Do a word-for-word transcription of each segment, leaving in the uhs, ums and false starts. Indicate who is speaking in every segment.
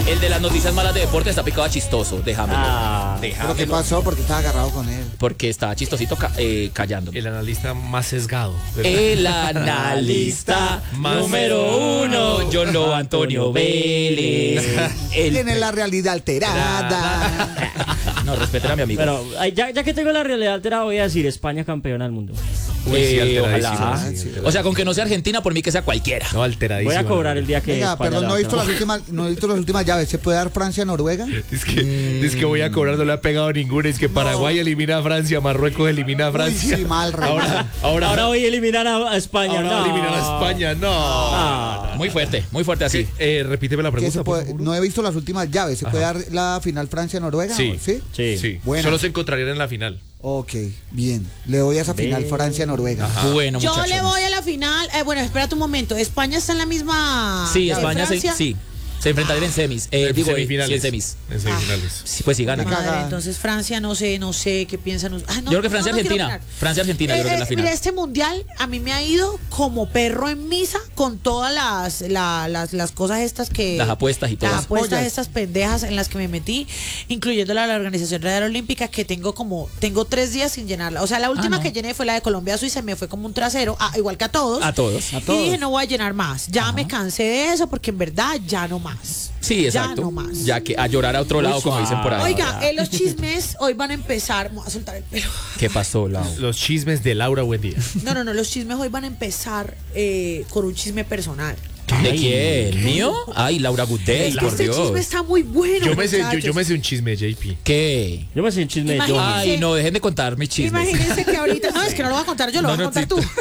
Speaker 1: El de las noticias malas de deporte está picado a chistoso, déjamelo.
Speaker 2: Ah,
Speaker 1: déjamelo.
Speaker 3: ¿Pero qué pasó? Porque estaba agarrado con él.
Speaker 1: Porque estaba chistosito ca eh, callando.
Speaker 4: El analista más sesgado. ¿verdad?
Speaker 1: El analista número uno, John Lo Antonio Vélez. El...
Speaker 3: Tiene la realidad alterada.
Speaker 1: No, respeten a mi amigo.
Speaker 2: Pero ay, ya, ya que tengo la realidad alterada, voy a decir España campeona del mundo.
Speaker 4: Uy, sí,
Speaker 1: Eh,
Speaker 4: alteradísimo,
Speaker 1: ojalá.
Speaker 4: sí, alteradísimo.
Speaker 1: O sea, con que no sea Argentina, por mí que sea cualquiera.
Speaker 4: No, alteradísimo.
Speaker 2: Voy a cobrar el día que
Speaker 3: Venga,
Speaker 2: España
Speaker 3: perdón,
Speaker 2: la
Speaker 3: no he visto
Speaker 2: va a
Speaker 3: las últimas, no he visto las últimas llaves. ¿Se puede dar Francia-Noruega?
Speaker 4: Es que, es que voy a cobrar, no le ha pegado ninguna. Es que Paraguay elimina a Francia, Marruecos elimina a Francia.
Speaker 3: Uy, sí, mal, re
Speaker 4: ahora,
Speaker 3: mal.
Speaker 4: ahora,
Speaker 2: Ahora voy a eliminar a, a España.
Speaker 4: ahora
Speaker 2: no.
Speaker 4: va a eliminar a España. No.
Speaker 2: Ah.
Speaker 1: Muy fuerte, muy fuerte así.
Speaker 4: Eh, repíteme la
Speaker 3: ¿Qué
Speaker 4: pregunta.
Speaker 3: se
Speaker 4: por
Speaker 3: puede-
Speaker 4: favor.
Speaker 3: no he visto las últimas llaves. ¿Se puede dar la final Francia-Noruega?
Speaker 4: Sí.
Speaker 3: ¿Sí?
Speaker 2: Sí.
Speaker 4: Sí,
Speaker 3: Buena.
Speaker 4: solo se encontrarían en la final.
Speaker 3: Ok, bien. Le doy a esa final
Speaker 2: Ve.
Speaker 3: Francia-Noruega.
Speaker 1: Bueno,
Speaker 5: Yo
Speaker 1: muchachos.
Speaker 5: le voy a la final. Eh, bueno, espérate un momento. ¿España está en la misma?
Speaker 1: Sí,
Speaker 5: de
Speaker 1: España se,
Speaker 5: Francia?
Speaker 1: sí. Se enfrentarían en semis. Eh,
Speaker 4: En
Speaker 1: digo, eh,
Speaker 4: semifinales.
Speaker 1: sí, en semis.
Speaker 4: En semifinales.
Speaker 1: Sí, pues sí ganan.
Speaker 3: Qué
Speaker 1: Yo
Speaker 3: cagada.
Speaker 5: Madre, entonces Francia, no sé, no sé qué piensan. us- Ah, no,
Speaker 1: creo que
Speaker 5: no, no quiero
Speaker 1: Francia-Argentina.
Speaker 5: opinar.
Speaker 1: Francia-Argentina, yo
Speaker 5: Eh,
Speaker 1: creo que es la
Speaker 5: eh,
Speaker 1: final.
Speaker 5: Mira, este mundial a mí me ha ido como perro en misa con todas las, la- las, las cosas estas que...
Speaker 1: Las apuestas y todo.
Speaker 5: Las
Speaker 1: Las
Speaker 5: apuestas
Speaker 3: pollas.
Speaker 5: estas pendejas en las que me metí, incluyendo la de la Organización Radial Olímpica, que tengo como... Tengo tres días sin llenarla. O sea, la última
Speaker 1: no.
Speaker 5: que llené fue la de Colombia-Suiza, me fue como un trasero, ah, igual que a todos.
Speaker 1: A todos.
Speaker 3: A
Speaker 5: Y
Speaker 3: todos.
Speaker 5: dije, no voy a llenar más. Ya me cansé de eso porque en verdad ya no más.
Speaker 1: Sí,
Speaker 5: Ya
Speaker 1: exacto.
Speaker 5: no más.
Speaker 1: Ya que a llorar a otro lado, como dicen por ahí.
Speaker 5: Oiga, eh, los chismes hoy van a empezar. Me voy a soltar el pelo.
Speaker 1: ¿Qué pasó, Lau?
Speaker 4: Los chismes de Laura Buendía.
Speaker 5: No, no, no, los chismes hoy van a empezar eh, con un chisme personal.
Speaker 1: ¿De quién? ¿Mío? Ay, Laura Good Day,
Speaker 5: Es que
Speaker 1: por
Speaker 5: este
Speaker 1: Dios.
Speaker 5: chisme está muy bueno.
Speaker 4: Yo me, sé, yo,
Speaker 5: muchachos.
Speaker 4: yo me sé un chisme de J P.
Speaker 1: ¿Qué?
Speaker 2: Yo me sé un chisme de
Speaker 5: Imagínate.
Speaker 2: Johnny.
Speaker 1: Ay, no, dejen de contar mis chismes.
Speaker 5: Imagínense que ahorita. No, es que no lo voy a contar yo, lo
Speaker 1: No,
Speaker 5: vas a
Speaker 1: no,
Speaker 5: contar
Speaker 1: sí.
Speaker 5: tú.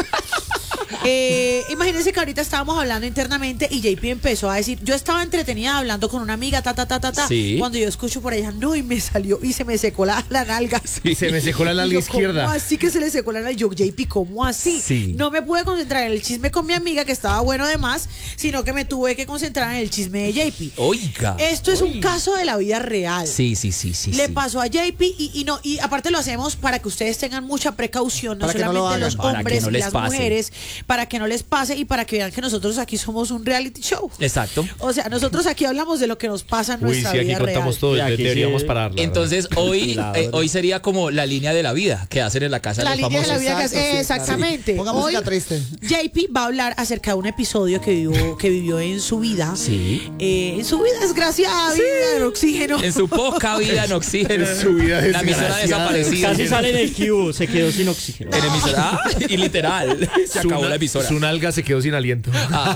Speaker 5: Eh, imagínense que ahorita estábamos hablando internamente y J P empezó a decir, yo estaba entretenida hablando con una amiga, ta, ta, ta, ta, ta.
Speaker 1: Sí.
Speaker 5: Cuando yo escucho por allá, no, y me salió, y se me secó la, la nalga.
Speaker 4: Y se me secó la
Speaker 5: Y
Speaker 4: nalga
Speaker 5: yo,
Speaker 4: izquierda.
Speaker 5: ¿cómo así que se le secó la nalga? Y yo, J P, ¿cómo así?
Speaker 1: Sí.
Speaker 5: No me pude concentrar en el chisme con mi amiga, que estaba bueno de más, sino que me tuve que concentrar en el chisme de J P.
Speaker 1: Oiga.
Speaker 5: Esto es un caso de la vida real.
Speaker 1: Sí, sí, sí, sí.
Speaker 5: Le
Speaker 1: sí.
Speaker 5: pasó a J P y, y no y aparte lo hacemos para que ustedes tengan mucha precaución, no
Speaker 3: Para que no lo
Speaker 5: solamente
Speaker 3: hagan.
Speaker 5: los
Speaker 1: Para que
Speaker 5: hombres
Speaker 1: no
Speaker 5: y
Speaker 1: les
Speaker 5: las
Speaker 1: pase.
Speaker 5: mujeres, para que no les pase y para que vean que nosotros aquí somos un reality show.
Speaker 1: Exacto.
Speaker 5: O sea, nosotros aquí hablamos de lo que nos pasa en
Speaker 4: Uy,
Speaker 5: nuestra
Speaker 4: sí, aquí
Speaker 5: vida
Speaker 4: contamos
Speaker 5: real.
Speaker 4: todo.
Speaker 2: Y aquí
Speaker 4: Deberíamos
Speaker 2: sí.
Speaker 4: pararla.
Speaker 1: Entonces, hoy,
Speaker 2: Claro.
Speaker 1: eh, hoy sería como la línea de la vida que hacen en la casa
Speaker 5: La
Speaker 1: de los
Speaker 5: línea de la
Speaker 1: famosos.
Speaker 5: vida que
Speaker 3: Exacto, sí,
Speaker 5: exactamente.
Speaker 3: claro. Ponga música
Speaker 5: Hoy,
Speaker 3: triste.
Speaker 5: J P va a hablar acerca de un episodio que vivió, que vivió en su vida.
Speaker 1: Sí.
Speaker 5: Eh, en su vida desgraciada, vida en oxígeno.
Speaker 1: En su poca vida en oxígeno.
Speaker 4: En su vida
Speaker 1: La emisora
Speaker 4: desgraciada.
Speaker 1: desaparecida.
Speaker 2: Casi sale en el Q, se quedó sin oxígeno.
Speaker 1: En emisora. Ah, y literal. Se
Speaker 4: Su
Speaker 1: acabó
Speaker 4: na-
Speaker 1: la emisora.
Speaker 4: Su nalga se quedó sin aliento.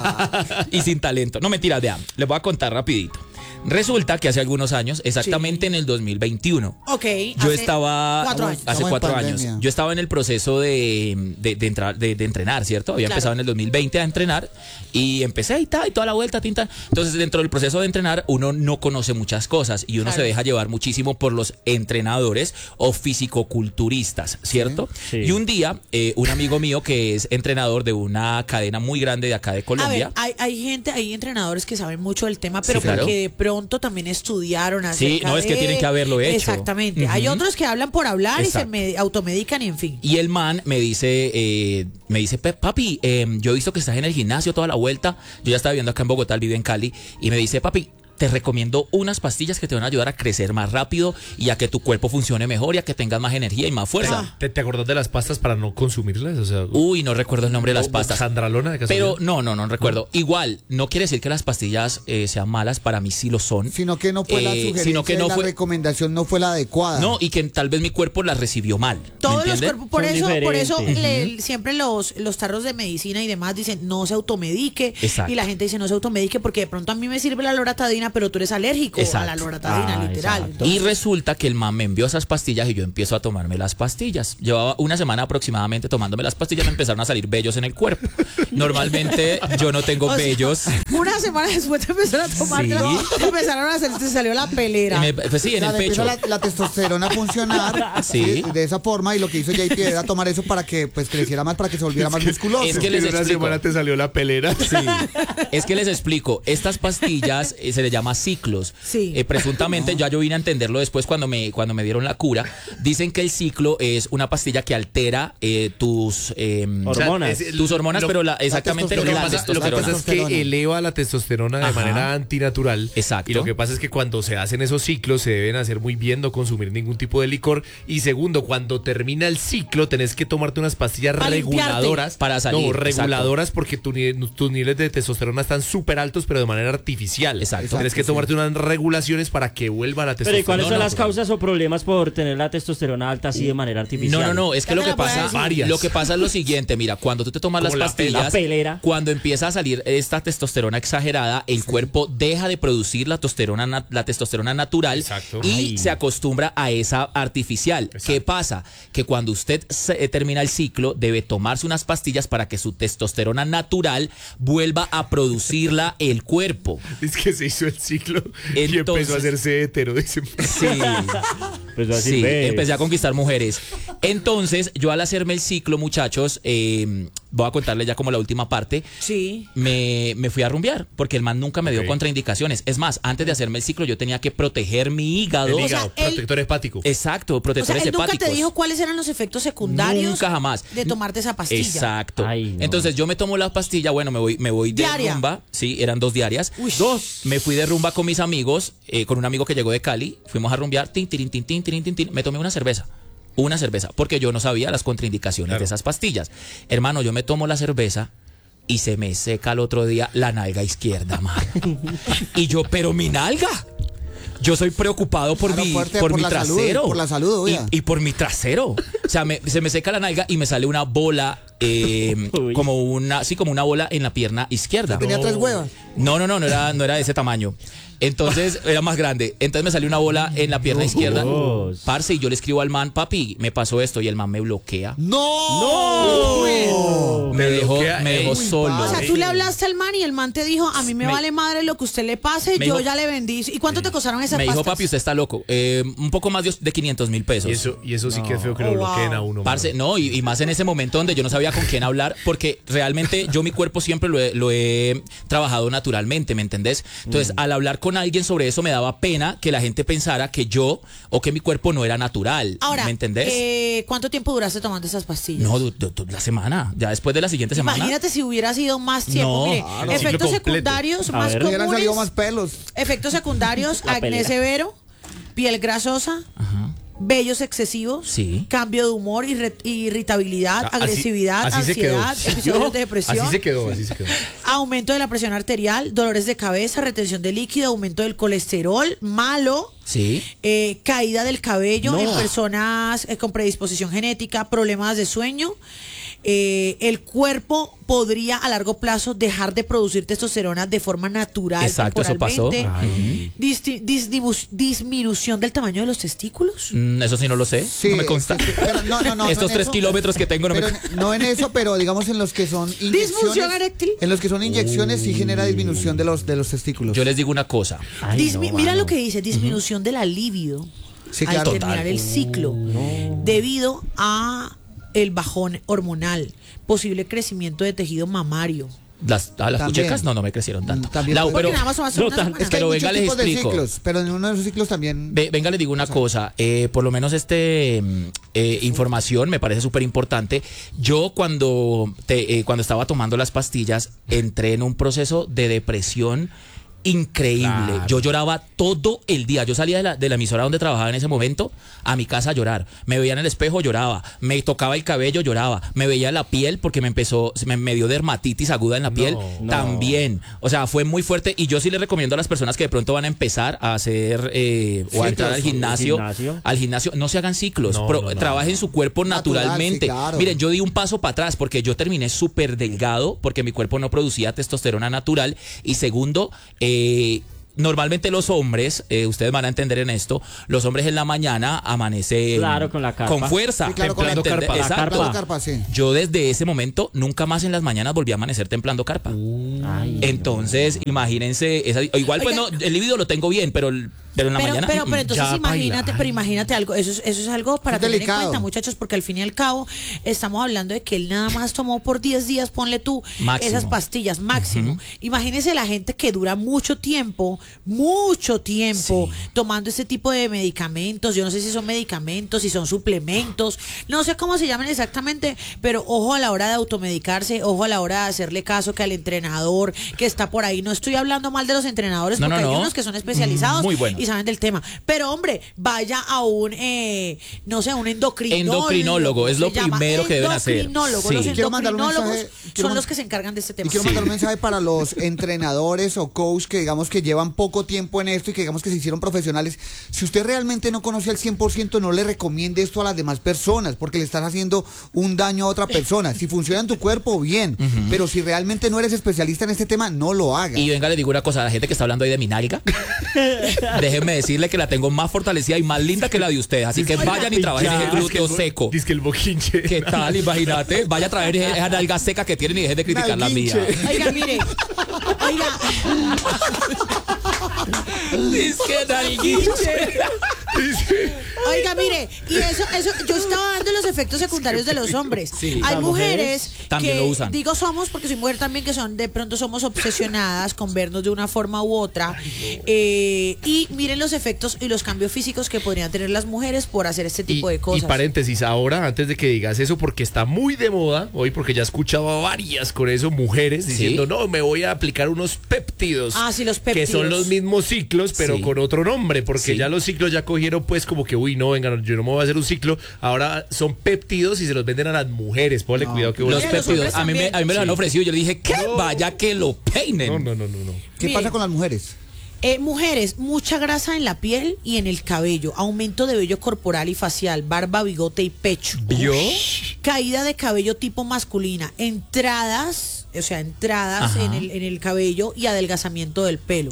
Speaker 1: Ah, y sin talento. No, mentira, vean. Les voy a contar rapidito. Resulta que hace algunos años, exactamente en el dos mil veintiuno,
Speaker 5: Ok.
Speaker 1: yo
Speaker 5: hace
Speaker 1: estaba
Speaker 5: Cuatro años.
Speaker 1: hace
Speaker 3: Estamos en
Speaker 1: cuatro
Speaker 3: pandemia.
Speaker 1: años. Yo estaba en el proceso de, de, de entrar, de, de entrenar, ¿cierto? Había
Speaker 5: Claro.
Speaker 1: empezado en el dos mil veinte a entrenar y empecé y tal, y toda la vuelta, tinta. Entonces, dentro del proceso de entrenar, uno no conoce muchas cosas y uno
Speaker 5: Claro.
Speaker 1: se deja llevar muchísimo por los entrenadores o fisicoculturistas, ¿cierto?
Speaker 2: Sí.
Speaker 1: Y un día, eh, un amigo mío que es entrenador de una cadena muy grande de acá de
Speaker 5: A
Speaker 1: Colombia.
Speaker 5: ver, hay, hay gente, hay entrenadores que saben mucho del tema, pero
Speaker 1: Sí, claro.
Speaker 5: porque de pronto también estudiaron acerca
Speaker 1: Sí, no, es que
Speaker 5: de-
Speaker 1: tienen que haberlo hecho.
Speaker 5: Exactamente. Hay
Speaker 1: Ujú.
Speaker 5: otros que hablan por hablar y se
Speaker 1: Exacto.
Speaker 5: me- automedican y en fin.
Speaker 1: Y el man me dice, eh, me dice, "Pe- papi, eh, yo he visto que estás en el gimnasio toda la vuelta. Yo ya estaba viviendo acá en Bogotá, él vive en Cali. Y me dice, papi, te recomiendo unas pastillas que te van a ayudar a crecer más rápido y a que tu cuerpo funcione mejor y a que tengas más energía y más fuerza.
Speaker 4: ¿Te, te acordás de las pastas para no consumirlas? O sea,
Speaker 1: Uy, no recuerdo el nombre de las
Speaker 4: o-
Speaker 1: pastas.
Speaker 4: Sandralona de
Speaker 1: Pero
Speaker 4: casualidad.
Speaker 1: no, no, no recuerdo. Igual, no quiere decir que las pastillas eh, sean malas, para mí sí lo son.
Speaker 3: Sino que no fue la
Speaker 1: Eh,
Speaker 3: sugerencia
Speaker 1: sino que no
Speaker 3: y la
Speaker 1: fue-
Speaker 3: recomendación no fue la adecuada.
Speaker 1: No, y que tal vez mi cuerpo las recibió mal. ¿me
Speaker 5: Todos los
Speaker 1: entienden?
Speaker 5: cuerpos, por
Speaker 2: Son
Speaker 5: eso, por eso
Speaker 2: diferentes.
Speaker 5: le- siempre los, los tarros de medicina y demás dicen no se automedique.
Speaker 1: Exacto.
Speaker 5: Y la gente dice no se automedique porque de pronto a mí me sirve la loratadina, pero tú eres alérgico a la
Speaker 1: Exacto.
Speaker 5: loratadina,
Speaker 2: Ah,
Speaker 5: literal.
Speaker 2: exacto.
Speaker 1: Y resulta que el man me envió esas pastillas y yo empiezo a tomarme las pastillas. Llevaba una semana aproximadamente tomándome las pastillas, me empezaron a salir vellos en el cuerpo. Normalmente yo no tengo
Speaker 5: O sea,
Speaker 1: vellos.
Speaker 5: Una semana después te empezaron a tomar,
Speaker 1: Sí.
Speaker 5: te empezaron a hacer, te salió la pelera.
Speaker 1: Me- pues sí, en
Speaker 3: O sea,
Speaker 1: el
Speaker 3: le empieza
Speaker 1: pecho.
Speaker 3: La, la testosterona a funcionar
Speaker 1: Sí.
Speaker 3: de esa forma y lo que hizo J P era tomar eso para que pues creciera más, para que se volviera más musculoso.
Speaker 1: es que les
Speaker 4: en una
Speaker 1: explico.
Speaker 4: semana te salió la pelera.
Speaker 1: Sí. Es que les explico, estas pastillas eh, se le llaman llama ciclos.
Speaker 5: Sí.
Speaker 1: Eh, presuntamente, ya yo vine a entenderlo después cuando me, cuando me dieron la cura. Dicen que el ciclo es una pastilla que altera eh, tus eh,
Speaker 2: Hormonas.
Speaker 4: O sea, es-
Speaker 1: tus hormonas,
Speaker 4: lo-
Speaker 1: pero la, exactamente
Speaker 4: Lo que,
Speaker 1: la
Speaker 4: pasa, lo que
Speaker 1: testosterona.
Speaker 4: pasa es que eleva la testosterona de
Speaker 1: Ajá.
Speaker 4: manera antinatural.
Speaker 1: Exacto.
Speaker 4: Y lo que pasa es que cuando se hacen esos ciclos se deben hacer muy bien, no consumir ningún tipo de licor. Y segundo, cuando termina el ciclo tenés que tomarte unas pastillas
Speaker 5: Para
Speaker 4: reguladoras.
Speaker 1: Para salir,
Speaker 4: No,
Speaker 1: exacto.
Speaker 4: reguladoras porque tu ni- tus niveles de testosterona están súper altos, pero de manera artificial.
Speaker 1: Exacto.
Speaker 4: Tienes que tomarte unas regulaciones para que vuelva la
Speaker 2: Pero
Speaker 4: testosterona.
Speaker 2: ¿y cuáles son
Speaker 1: no,
Speaker 2: las
Speaker 1: no.
Speaker 2: causas o problemas por tener la testosterona alta así de manera artificial?
Speaker 1: No, no, no, es que
Speaker 5: Ya
Speaker 1: lo
Speaker 5: te
Speaker 1: que
Speaker 5: la voy a
Speaker 1: pasa,
Speaker 5: decir.
Speaker 4: Varias.
Speaker 1: lo que pasa es lo siguiente, mira, cuando tú te tomas las
Speaker 4: Como la
Speaker 1: pastillas,
Speaker 2: pela- pelera.
Speaker 1: cuando empieza a salir esta testosterona exagerada, el cuerpo deja de producir la testosterona, na- la testosterona natural
Speaker 4: Exacto.
Speaker 1: y
Speaker 2: Ay.
Speaker 1: se acostumbra a esa artificial. ¿Qué pasa? Que cuando usted se- eh, termina el ciclo, debe tomarse unas pastillas para que su testosterona natural vuelva a producirla el cuerpo.
Speaker 4: Es que se hizo el ciclo y
Speaker 1: Entonces-
Speaker 4: empezó a hacerse hetero, dicen.
Speaker 1: Sí.
Speaker 2: Pues así
Speaker 1: Sí,
Speaker 2: ves.
Speaker 1: empecé a conquistar mujeres. Entonces, yo al hacerme el ciclo, muchachos, eh, voy a contarles ya como la última parte.
Speaker 5: Sí.
Speaker 1: Me, me fui a rumbear porque el man nunca me dio
Speaker 4: Ok.
Speaker 1: contraindicaciones. Es más, antes de hacerme el ciclo, yo tenía que proteger mi hígado.
Speaker 4: El
Speaker 5: O sea,
Speaker 4: hígado,
Speaker 5: él-
Speaker 4: protector hepático.
Speaker 1: Exacto,
Speaker 5: O sea,
Speaker 1: protectores
Speaker 5: él nunca
Speaker 1: hepáticos.
Speaker 5: te dijo cuáles eran los efectos secundarios
Speaker 1: Nunca jamás.
Speaker 5: de tomarte esa pastilla.
Speaker 1: Exacto.
Speaker 2: Ay, no.
Speaker 1: Entonces yo me tomo la pastilla, bueno, me voy, me voy de
Speaker 5: ¿Diaria?
Speaker 1: rumba. Sí, eran dos diarias.
Speaker 5: Uy.
Speaker 1: Dos. Me fui de rumba con mis amigos, eh, con un amigo que llegó de Cali. Fuimos a rumbear, tin, tin, tin, tin, tin, tin, tin. Me tomé una cerveza. Una cerveza, porque yo no sabía las contraindicaciones
Speaker 4: Claro.
Speaker 1: de esas pastillas. Hermano, yo me tomo la cerveza y se me seca al otro día la nalga izquierda, mano. Y yo, pero mi nalga. Yo soy preocupado por
Speaker 3: Claro,
Speaker 1: mi,
Speaker 3: fuerte,
Speaker 1: por
Speaker 3: por
Speaker 1: mi
Speaker 3: la salud,
Speaker 1: trasero.
Speaker 3: por la salud,
Speaker 1: y,
Speaker 3: oiga.
Speaker 1: y por mi trasero. O sea, me- se me seca la nalga y me sale una bola, eh,
Speaker 2: Uy.
Speaker 1: como una, sí, como una bola en la pierna izquierda.
Speaker 3: Tenía tres huevas.
Speaker 1: No, no, no, no era, no era de ese tamaño. Entonces era más grande. Entonces me salió una bola en la pierna izquierda.
Speaker 2: Dios.
Speaker 1: Parce, y yo le escribo al man, papi, me pasó esto, y el man me bloquea.
Speaker 3: ¡No!
Speaker 1: Me
Speaker 4: Me
Speaker 1: dejó,
Speaker 4: bloquea,
Speaker 1: me
Speaker 4: ey.
Speaker 1: dejó
Speaker 3: Uy,
Speaker 1: solo.
Speaker 5: O sea, tú le hablaste al man y el man te dijo, a mí me,
Speaker 1: Me-
Speaker 5: vale madre lo que usted le pase,
Speaker 1: Me
Speaker 5: yo
Speaker 1: dijo-
Speaker 5: ya le vendí. ¿Y cuánto te costaron esas
Speaker 1: Me dijo,
Speaker 5: pastas?
Speaker 1: papi, usted está loco. Eh, un poco más de, de quinientos mil pesos.
Speaker 4: Y eso, y eso sí que es feo que lo
Speaker 5: Oh,
Speaker 4: bloqueen
Speaker 5: wow.
Speaker 4: a uno.
Speaker 1: Parce,
Speaker 4: mano.
Speaker 1: no, y, y más en ese momento donde yo no sabía con quién hablar, porque realmente yo mi cuerpo siempre lo he, lo he trabajado naturalmente, ¿me entendés? Entonces, al hablar con alguien sobre eso me daba pena que la gente pensara que yo o que mi cuerpo no era natural,
Speaker 5: Ahora,
Speaker 1: ¿me entendés?
Speaker 5: eh, ¿cuánto tiempo duraste tomando esas pastillas?
Speaker 1: No, du- du- du- la semana, ya después de la siguiente semana.
Speaker 5: Imagínate si hubiera sido más tiempo.
Speaker 1: No,
Speaker 5: Mire,
Speaker 1: claro.
Speaker 5: efectos
Speaker 4: Ciclo completo.
Speaker 5: secundarios
Speaker 2: A
Speaker 5: más
Speaker 2: ver.
Speaker 3: Hubieran salido
Speaker 5: comunes.
Speaker 3: más pelos.
Speaker 5: Efectos secundarios,
Speaker 2: La
Speaker 5: acné
Speaker 2: pelea.
Speaker 5: severo, piel grasosa, vellos excesivos,
Speaker 1: Sí.
Speaker 5: cambio de humor, irre- irritabilidad,
Speaker 4: Así-
Speaker 5: agresividad,
Speaker 4: así se quedó.
Speaker 5: ansiedad, episodios de depresión,
Speaker 4: Así se quedó, así se quedó.
Speaker 5: aumento de la presión arterial, dolores de cabeza, retención de líquido, aumento del colesterol malo.
Speaker 1: Sí.
Speaker 5: Eh, caída del cabello
Speaker 1: No.
Speaker 5: en personas eh, con predisposición genética, problemas de sueño. Eh, el cuerpo podría a largo plazo dejar de producir testosterona de forma natural.
Speaker 1: Exacto, eso pasó.
Speaker 5: temporalmente. Disti- disdimu- disminución del tamaño de los testículos.
Speaker 1: Mm, eso sí no lo sé,
Speaker 3: Sí,
Speaker 1: no me consta.
Speaker 3: sí, sí, pero no, no, no, no
Speaker 1: Estos
Speaker 3: en
Speaker 1: tres
Speaker 3: eso.
Speaker 1: kilómetros que tengo no
Speaker 3: Pero
Speaker 1: me...
Speaker 3: en- no en eso, pero digamos en los que son inyecciones.
Speaker 5: Disfunción eréctil.
Speaker 3: En los que son inyecciones sí genera disminución de los de los testículos.
Speaker 1: Yo les digo una cosa.
Speaker 2: Ay,
Speaker 5: Dismi-
Speaker 2: no,
Speaker 5: mira
Speaker 2: mano.
Speaker 5: lo que dice, disminución de la libido
Speaker 3: Sí,
Speaker 5: al
Speaker 3: claro.
Speaker 5: terminar
Speaker 1: Total.
Speaker 5: el ciclo debido a el bajón hormonal, posible crecimiento de tejido mamario.
Speaker 1: Las, a las
Speaker 3: También.
Speaker 1: puchecas no, no me crecieron tanto.
Speaker 3: Mm, también
Speaker 1: Lau,
Speaker 3: puede-
Speaker 1: pero,
Speaker 5: Porque nada más son hace
Speaker 2: no
Speaker 5: una
Speaker 2: tan-
Speaker 5: semana.
Speaker 3: Es que hay
Speaker 1: Pero
Speaker 3: muchos
Speaker 1: venga, les
Speaker 3: tipos de
Speaker 1: explico.
Speaker 3: ciclos, pero en uno de esos ciclos también.
Speaker 1: Ve- venga, les digo una cosa, eh, por lo menos este mm, eh, información me parece súper importante. Yo cuando, te- eh, cuando estaba tomando las pastillas entré en un proceso de depresión increíble.
Speaker 4: Claro.
Speaker 1: Yo lloraba todo el día. Yo salía de la, de la emisora donde trabajaba en ese momento a mi casa a llorar. Me veía en el espejo, lloraba. Me tocaba el cabello, lloraba. Me veía la piel porque me empezó, me, me dio dermatitis aguda en la piel.
Speaker 2: no.
Speaker 1: También. O sea, fue muy fuerte. Y yo sí les recomiendo a las personas que de pronto van a empezar a hacer eh, o a entrar al gimnasio,
Speaker 2: Gimnasio.
Speaker 1: al gimnasio, no se hagan ciclos.
Speaker 4: No,
Speaker 1: Pro-
Speaker 4: no, no.
Speaker 1: Trabajen su cuerpo
Speaker 3: Natural,
Speaker 1: naturalmente.
Speaker 3: sí, claro.
Speaker 1: Miren, yo di un paso para atrás porque yo terminé súper delgado porque mi cuerpo no producía testosterona natural. Y segundo, eh, normalmente los hombres, eh, ustedes van a entender en esto, los hombres en la mañana amanecen
Speaker 2: Claro, con la carpa.
Speaker 1: con fuerza,
Speaker 3: Sí, claro, con la
Speaker 1: templando
Speaker 4: carpa.
Speaker 3: La
Speaker 1: Exacto.
Speaker 2: carpa.
Speaker 3: carpa, sí.
Speaker 1: Yo desde ese momento nunca más en las mañanas volví a amanecer templando carpa.
Speaker 2: Ay,
Speaker 1: Entonces, imagínense, esa- igual pues no,
Speaker 5: Oiga.
Speaker 1: el libido lo tengo bien, pero el- Pero en la
Speaker 5: pero,
Speaker 1: mañana.
Speaker 5: pero, pero
Speaker 1: mm,
Speaker 5: entonces
Speaker 4: ya
Speaker 5: imagínate,
Speaker 4: baila.
Speaker 5: pero imagínate algo, eso es, eso es algo para
Speaker 3: Es
Speaker 5: tener
Speaker 3: delicado.
Speaker 5: en cuenta, muchachos, porque al fin y al cabo estamos hablando de que él nada más tomó por diez días, ponle tú,
Speaker 1: Máximo.
Speaker 5: esas pastillas, máximo. Imagínese la gente que dura mucho tiempo, mucho tiempo,
Speaker 1: Sí.
Speaker 5: tomando este tipo de medicamentos, yo no sé si son medicamentos, si son suplementos, no sé cómo se llaman exactamente, pero ojo a la hora de automedicarse, ojo a la hora de hacerle caso que al entrenador que está por ahí, no estoy hablando mal de los entrenadores,
Speaker 1: No,
Speaker 5: porque
Speaker 1: no,
Speaker 5: hay
Speaker 1: no.
Speaker 5: unos que son especializados
Speaker 1: Muy bueno.
Speaker 5: y saben del tema. Pero hombre, vaya a un, eh, no sé, un endocrinólogo.
Speaker 1: Endocrinólogo, es lo
Speaker 5: se llama
Speaker 1: primero que deben hacer.
Speaker 5: Endocrinólogo.
Speaker 1: Sí.
Speaker 5: Los
Speaker 3: Quiero mandar un
Speaker 5: endocrinólogos
Speaker 3: mensaje, quiero
Speaker 5: son
Speaker 3: man-
Speaker 5: los que se encargan de este tema.
Speaker 3: Y quiero mandar un mensaje para los entrenadores o coach que digamos que llevan poco tiempo en esto y que digamos que se hicieron profesionales. Si usted realmente no conoce al cien por ciento, no le recomiende esto a las demás personas porque le estás haciendo un daño a otra persona. Si funciona en tu cuerpo, bien. Pero si realmente no eres especialista en este tema, no lo hagas.
Speaker 1: Y venga, le digo una cosa a la gente que está hablando ahí de mi nalga. Déjenme decirle que la tengo más fortalecida y más linda que la de ustedes. Así que vayan y trabajen ese glúteo seco.
Speaker 4: Dice que el boquinche.
Speaker 1: ¿Qué tal? Imagínate. Vaya a traer esa nalga seca que tienen y dejen de criticar la mía.
Speaker 3: Nalguinche.
Speaker 5: Oiga, mire. Oiga.
Speaker 1: Es que nalguinche.
Speaker 5: Oiga, mire, y eso, eso, yo estaba dando los efectos secundarios de los hombres.
Speaker 1: Sí.
Speaker 5: Hay
Speaker 2: Las
Speaker 5: mujeres
Speaker 2: mujeres
Speaker 1: también
Speaker 5: que,
Speaker 1: lo usan.
Speaker 5: digo somos porque soy mujer también, que son, de pronto somos obsesionadas con vernos de una forma u otra. Eh, y miren los efectos y los cambios físicos que podrían tener las mujeres por hacer este
Speaker 4: Y,
Speaker 5: tipo de
Speaker 4: y
Speaker 5: cosas.
Speaker 4: paréntesis, ahora, antes de que digas eso, porque está muy de moda hoy, porque ya he escuchado a varias con eso, mujeres diciendo, no, me voy a aplicar unos péptidos.
Speaker 5: Ah, sí, los
Speaker 4: Que
Speaker 5: péptidos.
Speaker 4: son los mismos ciclos, pero
Speaker 1: Sí.
Speaker 4: con otro nombre, porque
Speaker 1: Sí.
Speaker 4: ya los ciclos ya cogieron pues como que, uy, no, venga, yo no me voy a hacer un ciclo. Ahora son péptidos y se los venden a las mujeres. Ponle cuidado que
Speaker 1: Los
Speaker 5: Mira, los
Speaker 1: péptidos.
Speaker 5: hombres
Speaker 1: A mí me,
Speaker 5: también.
Speaker 1: a mí me lo han
Speaker 4: Sí.
Speaker 1: ofrecido. Yo le dije que vaya que lo peinen.
Speaker 4: No, no, no, no, no.
Speaker 3: ¿Qué
Speaker 5: Mire.
Speaker 3: pasa con las mujeres?
Speaker 5: Eh, mujeres, mucha grasa en la piel y en el cabello, aumento de vello corporal y facial, barba, bigote y pecho.
Speaker 1: ¿Vio?
Speaker 5: Caída de cabello tipo masculina, entradas, o sea, entradas
Speaker 1: Ajá.
Speaker 5: en el, en el cabello y adelgazamiento del pelo.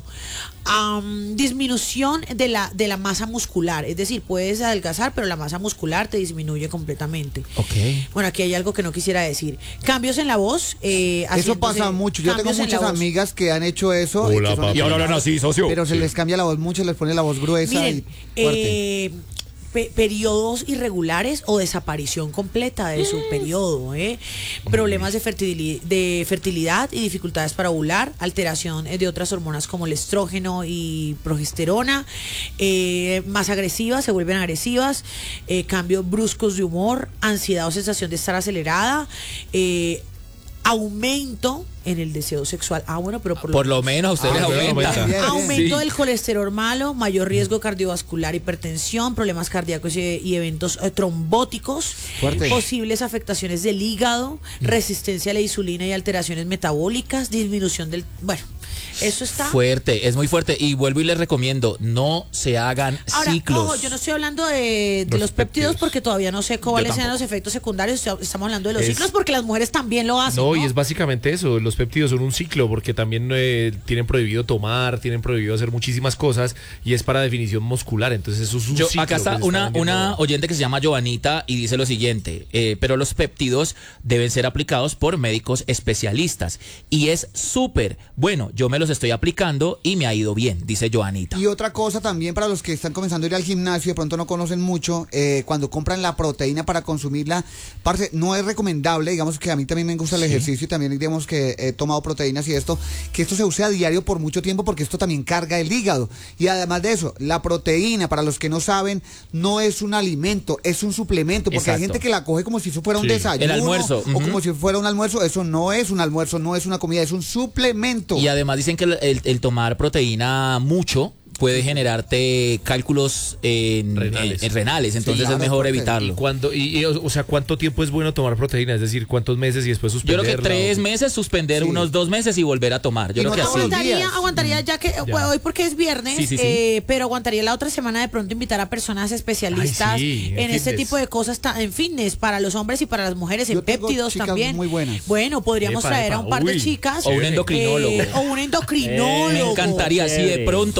Speaker 5: Am, disminución de la, de la masa muscular, es decir, puedes adelgazar, pero la masa muscular te disminuye completamente.
Speaker 1: Ok.
Speaker 5: Bueno, aquí hay algo que no quisiera decir. Cambios en la voz. Eh,
Speaker 3: Eso
Speaker 5: haciéndose
Speaker 3: pasa mucho. Yo tengo
Speaker 5: cambios en
Speaker 3: muchas
Speaker 5: la voz.
Speaker 3: amigas que han hecho eso. y
Speaker 4: Hola,
Speaker 3: que son
Speaker 4: papi. Y ahora hablan
Speaker 1: así, socio.
Speaker 3: Pero se les cambia la voz mucho, les pone la voz gruesa
Speaker 5: Miren,
Speaker 3: y fuerte.
Speaker 5: eh, pe- periodos irregulares o desaparición completa de su periodo, ¿eh? Problemas de, fertili- de fertilidad y dificultades para ovular, alteración eh, de otras hormonas como el estrógeno y progesterona, eh, más agresivas, se vuelven agresivas, eh, cambios bruscos de humor, ansiedad o sensación de estar acelerada, eh, aumento en el deseo sexual. Ah, bueno, pero por lo
Speaker 1: Por lo menos a ustedes
Speaker 3: Ah,
Speaker 1: les
Speaker 4: bueno,
Speaker 1: aumenta.
Speaker 4: aumenta.
Speaker 3: Bien, bien.
Speaker 5: Aumento
Speaker 1: Sí.
Speaker 5: del colesterol malo, mayor riesgo cardiovascular, hipertensión, problemas cardíacos y, y eventos eh, trombóticos,
Speaker 3: Fuerte.
Speaker 5: posibles afectaciones del hígado, resistencia a la insulina y alteraciones metabólicas, disminución del... Bueno, eso está...
Speaker 1: Fuerte, es muy fuerte. Y vuelvo y les recomiendo, no se hagan
Speaker 5: Ahora,
Speaker 1: ciclos.
Speaker 5: ojo, yo no estoy hablando de, de
Speaker 4: Los
Speaker 5: los, péptidos,
Speaker 4: péptidos.
Speaker 5: porque todavía no sé cuáles sean
Speaker 4: tampoco.
Speaker 5: los efectos secundarios. Estamos hablando de los
Speaker 4: Es-
Speaker 5: ciclos porque las mujeres también lo hacen.
Speaker 4: No,
Speaker 5: No,
Speaker 4: y es básicamente eso. Los péptidos son un ciclo porque también eh, tienen prohibido tomar, tienen prohibido hacer muchísimas cosas y es para definición muscular. Entonces eso es un
Speaker 1: Yo,
Speaker 4: ciclo.
Speaker 1: acá está
Speaker 4: que se
Speaker 1: una,
Speaker 4: vendiendo
Speaker 1: una
Speaker 4: ahora.
Speaker 1: oyente que se llama Joanita y dice lo siguiente, eh, pero los péptidos deben ser aplicados por médicos especialistas y es súper bueno, yo me los estoy aplicando y me ha ido bien, dice Joanita.
Speaker 3: Y otra cosa también para los que están comenzando a ir al gimnasio y de pronto no conocen mucho, eh, cuando compran la proteína para consumirla, parce, no es recomendable, digamos que a mí también me gusta el ejercicio y también digamos que he tomado proteínas y esto, que esto se use a diario por mucho tiempo porque esto también carga el hígado. Y además de eso, la proteína, para los que no saben, no es un alimento, es un suplemento, porque hay
Speaker 1: Exacto.
Speaker 3: gente que la coge como si eso fuera un
Speaker 4: Sí.
Speaker 3: desayuno.
Speaker 1: El almuerzo,
Speaker 3: O
Speaker 1: ujú.
Speaker 3: como si fuera un almuerzo, eso no es un almuerzo, no es una comida, es un suplemento.
Speaker 1: Y además dicen que el, el- el tomar proteína mucho puede generarte cálculos en,
Speaker 4: Renales.
Speaker 1: en- en renales, entonces
Speaker 3: claro,
Speaker 1: es mejor
Speaker 3: fuerte.
Speaker 4: ¿Y
Speaker 1: evitarlo.
Speaker 4: cuándo, y, y, o o sea, cuánto tiempo es bueno tomar proteína? Es decir, ¿cuántos meses y después
Speaker 1: Yo
Speaker 4: suspenderla?
Speaker 1: creo que tres
Speaker 4: o-
Speaker 1: meses, suspender
Speaker 3: Sí.
Speaker 1: unos dos meses y volver a tomar. Yo
Speaker 3: Y
Speaker 1: creo
Speaker 3: no
Speaker 1: que
Speaker 3: todos
Speaker 1: así.
Speaker 3: los días.
Speaker 5: Aguantaría, aguantaría ya que bueno, hoy porque es viernes,
Speaker 1: Sí, sí, sí.
Speaker 5: eh, pero aguantaría la otra semana de pronto invitar a personas especialistas
Speaker 4: Ay, sí, en
Speaker 5: en este
Speaker 4: fitness.
Speaker 5: tipo de cosas, ta- en fitness para los hombres y para las mujeres,
Speaker 3: Yo
Speaker 5: en
Speaker 3: tengo
Speaker 5: péptidos
Speaker 3: chicas
Speaker 5: también.
Speaker 3: muy buenas.
Speaker 5: Bueno, podríamos
Speaker 4: Epa,
Speaker 5: traer a
Speaker 4: epa,
Speaker 5: un par de
Speaker 4: uy.
Speaker 5: chicas
Speaker 1: O un
Speaker 5: eh,
Speaker 1: endocrinólogo.
Speaker 5: o un endocrinólogo.
Speaker 1: Me encantaría, si de
Speaker 2: Chévere.
Speaker 1: pronto por cosas de la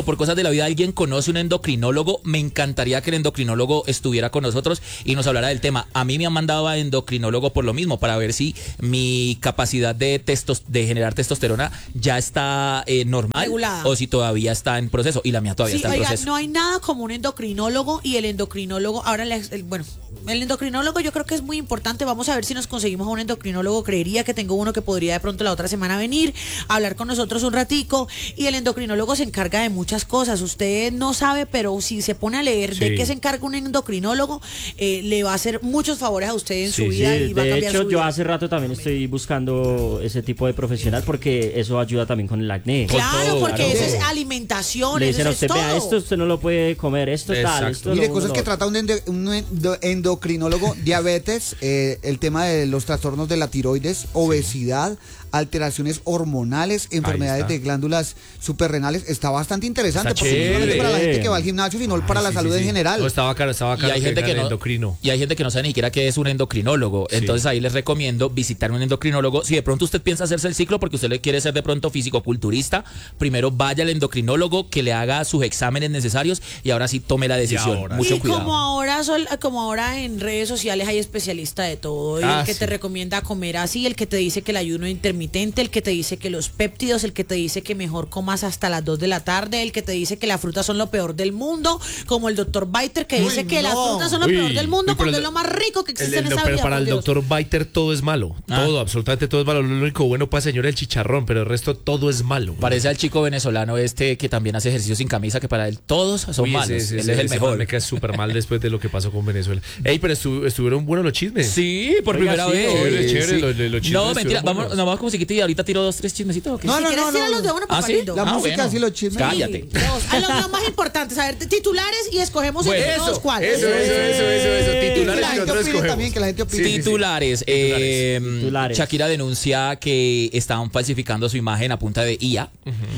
Speaker 1: la vida alguien conoce un endocrinólogo, me encantaría que el endocrinólogo estuviera con nosotros y nos hablara del tema. A mí me han mandado a endocrinólogo por lo mismo, para ver si mi capacidad de testos, de generar testosterona ya está eh, normal
Speaker 5: regulada,
Speaker 1: o si todavía está en proceso. Y la mía todavía
Speaker 5: sí,
Speaker 1: está en
Speaker 5: oiga,
Speaker 1: proceso.
Speaker 5: No hay nada como un endocrinólogo, y el endocrinólogo, ahora, le, el, bueno, el endocrinólogo yo creo que es muy importante. Vamos a ver si nos conseguimos a un endocrinólogo. Creería que tengo uno que podría de pronto la otra semana venir a hablar con nosotros un ratico. Y el endocrinólogo se encarga de muchas cosas. Usted no sabe, pero si se pone a leer
Speaker 4: Sí.
Speaker 5: de qué se encarga un endocrinólogo, eh, le va a hacer muchos favores a usted en
Speaker 4: Sí,
Speaker 5: su
Speaker 4: sí.
Speaker 5: vida
Speaker 2: Sí,
Speaker 5: y va a
Speaker 2: de
Speaker 5: cambiar
Speaker 2: hecho,
Speaker 5: su
Speaker 2: yo
Speaker 5: vida.
Speaker 2: hace rato también estoy buscando ese tipo de profesional porque eso ayuda también con el acné.
Speaker 5: Claro,
Speaker 4: todo,
Speaker 5: porque
Speaker 4: claro.
Speaker 5: eso es alimentación,
Speaker 2: Le
Speaker 5: eso
Speaker 2: dicen a
Speaker 5: es
Speaker 2: usted,
Speaker 5: todo.
Speaker 2: vea, esto usted no lo puede comer, esto tal,
Speaker 4: Exacto.
Speaker 2: esto
Speaker 3: Mire,
Speaker 2: lo-
Speaker 3: cosas
Speaker 2: lo
Speaker 3: que
Speaker 2: otro.
Speaker 3: trata un, ende- un endo- endocrinólogo: diabetes, eh, el tema de los trastornos de la tiroides, obesidad, alteraciones hormonales, enfermedades
Speaker 4: está.
Speaker 3: de glándulas suprarrenales. Está bastante interesante,
Speaker 4: Está
Speaker 3: porque no solamente
Speaker 4: chévere.
Speaker 3: para la gente que va al gimnasio, sino para la
Speaker 4: Sí,
Speaker 3: salud
Speaker 4: sí,
Speaker 3: en
Speaker 4: sí.
Speaker 3: general.
Speaker 4: No, estaba caro, estaba
Speaker 1: Y
Speaker 4: caro.
Speaker 1: hay gente que
Speaker 4: el
Speaker 1: no
Speaker 4: endocrino.
Speaker 1: y hay gente que no sabe ni siquiera qué es un endocrinólogo.
Speaker 4: Sí.
Speaker 1: Entonces ahí les recomiendo visitar un endocrinólogo. Si de pronto usted piensa hacerse el ciclo porque usted le quiere ser de pronto fisicoculturista, primero vaya al endocrinólogo que le haga sus exámenes necesarios y ahora sí tome la decisión.
Speaker 4: ahora
Speaker 1: Mucho
Speaker 5: y
Speaker 1: cuidado.
Speaker 5: como ahora sol- como ahora en redes sociales hay especialistas de todo, y
Speaker 4: Ah,
Speaker 5: el que
Speaker 4: sí.
Speaker 5: te recomienda comer así, el que te dice que el ayuno intermitente, el que te dice que los péptidos, el que te dice que mejor comas hasta las dos de la tarde, el que te dice que las frutas son lo peor del mundo, como el doctor Biter que
Speaker 3: Uy,
Speaker 5: dice que
Speaker 3: no.
Speaker 5: las frutas son lo
Speaker 4: Uy,
Speaker 5: peor del mundo,
Speaker 4: uy, pero
Speaker 5: cuando
Speaker 4: el-
Speaker 5: es lo más rico que
Speaker 4: El-
Speaker 5: existe
Speaker 4: el-
Speaker 5: en esta
Speaker 4: pero
Speaker 5: vida.
Speaker 4: para
Speaker 5: por
Speaker 4: el
Speaker 5: Dios.
Speaker 4: doctor Biter todo es malo.
Speaker 1: Ah.
Speaker 4: Todo, absolutamente todo es malo. Lo único bueno para el señor es el chicharrón, pero el resto todo es malo.
Speaker 1: Parece al chico venezolano este que también hace ejercicio sin camisa, que para él todos son
Speaker 4: Uy,
Speaker 1: malos.
Speaker 4: ese- ese-
Speaker 1: Él
Speaker 4: ese-
Speaker 1: es el
Speaker 4: ese
Speaker 1: mejor.
Speaker 4: man Me cae súper mal después de lo que pasó con Venezuela. Ey, pero estu- estuvieron buenos los chismes.
Speaker 1: Sí, por
Speaker 2: Oiga,
Speaker 1: primera
Speaker 2: sí,
Speaker 1: vez.
Speaker 4: chévere, chévere,
Speaker 1: Sí.
Speaker 4: los- los chismes
Speaker 1: No, mentira,
Speaker 4: estuvieron
Speaker 1: vamos,
Speaker 4: buenos.
Speaker 1: nos vamos como chiquito y ahorita tiro dos, tres chismecitos. ¿o qué?
Speaker 3: No,
Speaker 5: Si
Speaker 3: no,
Speaker 5: quieres
Speaker 3: no,
Speaker 5: tirar
Speaker 3: no,
Speaker 5: los de
Speaker 3: no.
Speaker 5: uno,
Speaker 1: Ah,
Speaker 5: papá
Speaker 1: ¿sí?
Speaker 5: lindo.
Speaker 3: La
Speaker 1: Ah,
Speaker 3: música,
Speaker 1: bueno.
Speaker 3: sí, los chismes.
Speaker 1: Cállate.
Speaker 5: Sí, dos. A lo, lo más importante, saber titulares y escogemos
Speaker 1: Bueno,
Speaker 5: entre todos
Speaker 4: Eso,
Speaker 5: cuál.
Speaker 4: eso, eso, eso, eso, eso.
Speaker 3: Que
Speaker 4: Titulares
Speaker 3: la
Speaker 4: y
Speaker 3: gente
Speaker 4: nosotros
Speaker 3: opine
Speaker 4: escogemos.
Speaker 3: también, que la gente opine.
Speaker 4: Sí, sí, sí.
Speaker 1: Titulares. eh,
Speaker 2: Titulares.
Speaker 1: Shakira denuncia que estaban falsificando su imagen a punta de I A.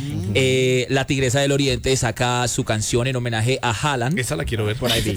Speaker 1: Eh, la Tigresa del Oriente saca su canción en homenaje a Haaland.
Speaker 4: Esa la quiero ver por ahí.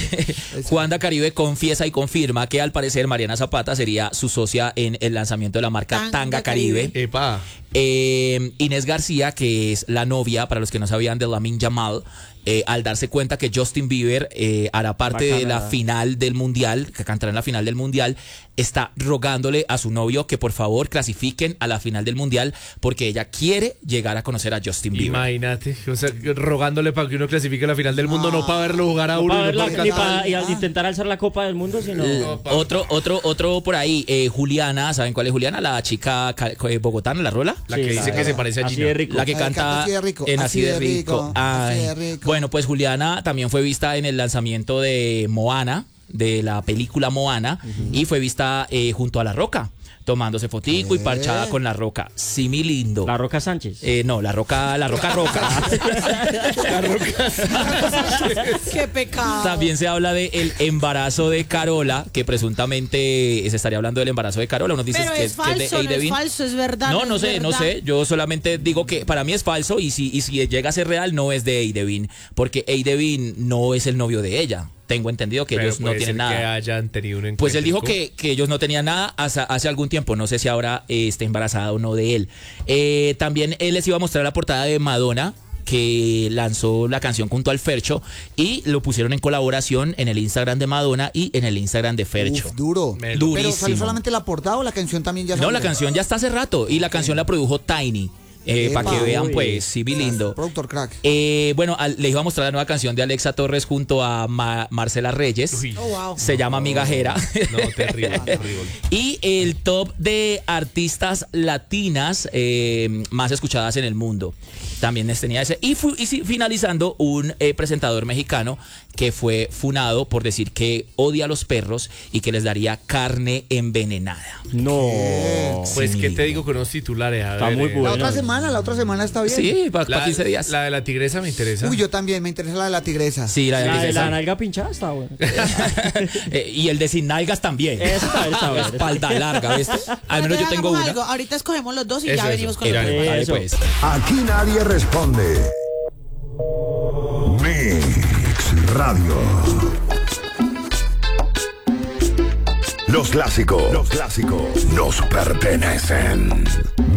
Speaker 1: Juanda Caribe confiesa y confirma que al parecer Mariana Zapata sería su socia en el lanzamiento de la marca
Speaker 5: Tanga
Speaker 1: Tanga, Caribe.
Speaker 5: Caribe.
Speaker 4: Epa.
Speaker 1: Eh, Inés García, que es la novia, para los que no sabían, de Lamine Yamal, eh, al darse cuenta que Justin Bieber eh, hará parte de la
Speaker 2: Bacana.
Speaker 1: final del Mundial, que cantará en la final del Mundial, está rogándole a su novio que por favor clasifiquen a la final del Mundial porque ella quiere llegar a conocer a Justin Bieber.
Speaker 4: Imagínate, o sea, rogándole para que uno clasifique a la final del mundo, no para verlo jugar a
Speaker 2: No
Speaker 4: uno.
Speaker 2: para
Speaker 4: y no
Speaker 2: verla-
Speaker 4: para
Speaker 2: ni
Speaker 4: cantar.
Speaker 2: para- y al intentar alzar la Copa del Mundo, sino...
Speaker 1: Eh, otro, otro, otro por ahí, eh, Juliana, ¿saben cuál es Juliana? La chica ca- eh, bogotana, la rola.
Speaker 4: La
Speaker 2: Sí,
Speaker 4: que dice
Speaker 2: la-
Speaker 4: que se parece a
Speaker 2: así
Speaker 4: Gina.
Speaker 2: de rico.
Speaker 1: La que
Speaker 3: Ay,
Speaker 1: canta
Speaker 3: canta Así de Rico,
Speaker 1: en
Speaker 3: Así
Speaker 1: Así de
Speaker 3: de
Speaker 1: Rico.
Speaker 3: Rico,
Speaker 1: Ay.
Speaker 3: Así de Rico.
Speaker 1: Bueno, pues Juliana también fue vista en el lanzamiento de Moana, de la película Moana, y fue vista eh, junto a La Roca, tomándose fotico y
Speaker 3: ¿Qué?
Speaker 1: parchada con La Roca. Sí, mi lindo.
Speaker 2: La Roca Sánchez.
Speaker 1: Eh, no, La Roca, La Roca Roca.
Speaker 5: Qué pecado.
Speaker 1: También se habla de el embarazo de Carola, que presuntamente se estaría hablando del embarazo de Carola. Unos dicen
Speaker 5: Pero
Speaker 1: que,
Speaker 5: es
Speaker 1: que es de
Speaker 5: falso, no es
Speaker 1: Eidevin.
Speaker 5: falso, es verdad.
Speaker 1: No, no
Speaker 5: es
Speaker 1: sé, no
Speaker 5: verdad.
Speaker 1: sé. Yo solamente digo que para mí es falso y si, y si llega a ser real no es de Eidevin, porque Eidevin no es el novio de ella. Tengo entendido que
Speaker 4: Pero
Speaker 1: ellos no
Speaker 4: puede
Speaker 1: tienen
Speaker 4: ser que
Speaker 1: nada.
Speaker 4: hayan tenido un
Speaker 1: Pues él dijo
Speaker 4: encuentrico.
Speaker 1: que, que ellos no tenían nada hace, hace algún tiempo. No sé si ahora eh, está embarazada o no de él. Eh, también él les iba a mostrar la portada de Madonna, que lanzó la canción junto al Fercho, y lo pusieron en colaboración en el Instagram de Madonna y en el Instagram de Fercho.
Speaker 3: Uf, duro.
Speaker 4: Me-
Speaker 3: Pero
Speaker 1: Durísimo.
Speaker 3: salió solamente la portada o la canción también ya
Speaker 1: No,
Speaker 3: salió?
Speaker 1: la canción ya está hace rato y la canción la produjo Tiny. Eh, para que
Speaker 3: Epa.
Speaker 1: vean,
Speaker 2: Uy.
Speaker 1: pues, sí, vi lindo.
Speaker 3: Productor crack.
Speaker 1: Eh, bueno, al- les iba a mostrar la nueva canción de Alexa Torres junto a Ma- Marcela Reyes.
Speaker 4: Uy.
Speaker 5: Oh, wow.
Speaker 1: Se llama Migajera.
Speaker 4: No, terrible, terrible.
Speaker 1: Y el top de artistas latinas eh, más escuchadas en el mundo. También les tenía ese. Y, fu- y sí, finalizando, un eh, presentador mexicano que fue funado por decir que odia a los perros y que les daría carne envenenada.
Speaker 2: No.
Speaker 4: Pues,
Speaker 1: Sí.
Speaker 4: ¿qué te digo con unos titulares? A
Speaker 2: Está
Speaker 4: ver,
Speaker 2: muy
Speaker 4: eh,
Speaker 3: La
Speaker 2: bueno.
Speaker 3: otra semana, la otra semana está bien.
Speaker 1: Sí, para
Speaker 4: La,
Speaker 1: quince días.
Speaker 4: la de la tigresa me interesa.
Speaker 3: Uy, yo también, me interesa la de la tigresa.
Speaker 1: Sí, la de
Speaker 2: La de
Speaker 1: princesa.
Speaker 2: la nalga pinchada está buena.
Speaker 1: Eh, y el de sin nalgas también.
Speaker 2: Eso está- está bueno.
Speaker 1: Espalda larga, ¿ves? Al menos yo
Speaker 5: Entonces,
Speaker 1: tengo
Speaker 5: hagamos
Speaker 1: una.
Speaker 5: algo. Ahorita escogemos los dos y
Speaker 4: Eso,
Speaker 5: ya
Speaker 4: eso.
Speaker 5: venimos con
Speaker 1: Era-
Speaker 5: los
Speaker 2: Eh,
Speaker 1: dale,
Speaker 2: eso.
Speaker 1: pues.
Speaker 6: Aquí nadie responde. Mix Radio. Los clásicos, los clásicos nos pertenecen.